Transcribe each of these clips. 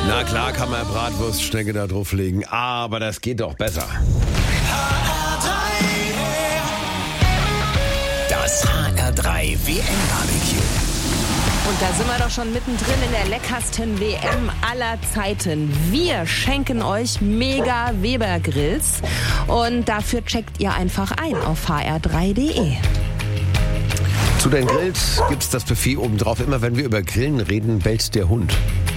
Na klar kann man Bratwurststrecke da drauflegen, aber das geht doch besser. Das HR3 WM-Barbecue. Und da sind wir doch schon mittendrin in der leckersten WM aller Zeiten. Wir schenken euch mega Weber-Grills und dafür checkt ihr einfach ein auf hr3.de. Zu den Grills gibt's das Buffet obendrauf. Immer wenn wir über Grillen reden, bellt der Hund.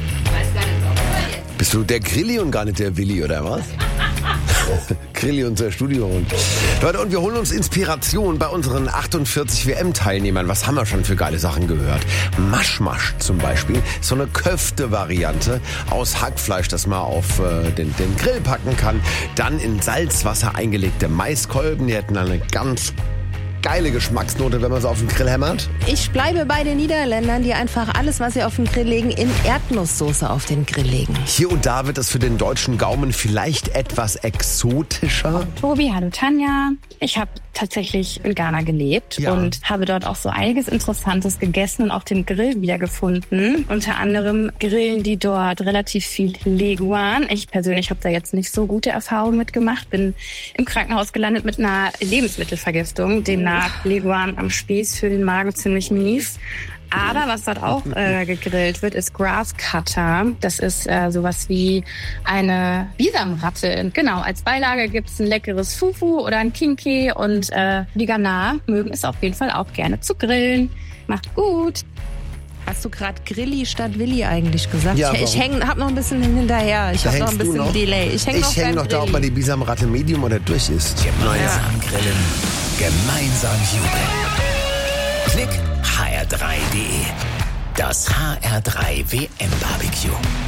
Bist du der Grilli und gar nicht der Willi, oder was? Grilli, unser Studiohund. Leute, und wir holen uns Inspiration bei unseren 48 WM-Teilnehmern. Was haben wir schon für geile Sachen gehört? Maschmasch zum Beispiel. So eine Köfte-Variante aus Hackfleisch, das man auf den Grill packen kann. Dann in Salzwasser eingelegte Maiskolben. Die hätten eine ganz geile Geschmacksnote, wenn man so auf den Grill hämmert. Ich bleibe bei den Niederländern, die einfach alles, was sie auf den Grill legen, in Erdnusssoße auf den Grill legen. Hier und da wird es für den deutschen Gaumen vielleicht etwas exotischer. Tobi, hallo Tanja. Ich habe tatsächlich in Ghana gelebt und habe dort auch so einiges Interessantes gegessen und auch den Grill wiedergefunden. Unter anderem grillen die dort relativ viel Leguan. Ich persönlich habe da jetzt nicht so gute Erfahrungen mitgemacht. Bin im Krankenhaus gelandet mit einer Lebensmittelvergiftung. Demnach Leguan am Spieß für den Magen ziemlich mies. Aber was dort auch gegrillt wird, ist Grasscutter. Das ist sowas wie eine Bisamratte. Genau, als Beilage gibt's ein leckeres Fufu oder ein Kinki. Und die Ghanaer mögen es auf jeden Fall auch gerne zu grillen. Macht gut. Hast du gerade Grilli statt Willi eigentlich gesagt? Ja, ich hab noch ein bisschen hinterher. Ich habe noch ein bisschen Delay. Ich häng noch da, ob man die Bisamratte Medium oder durch ist. Gemeinsam grillen, gemeinsam jubeln. Klick hr3.de. Das HR3 WM-Barbecue.